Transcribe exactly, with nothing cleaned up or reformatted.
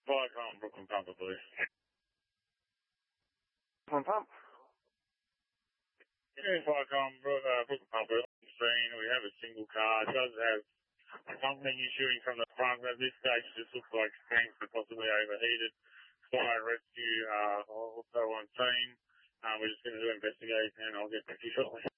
Viacom, Brooklyn Pump, I believe. Brooklyn Pump? Yeah, Viacom, uh, Brooklyn Pump, we're on screen. We have a single car. It does have something issuing from the front. At this stage, it just looks like tanks are possibly overheated. Fire rescue uh, also on scene. Um, we're just going to investigate, and I'll get back to you shortly.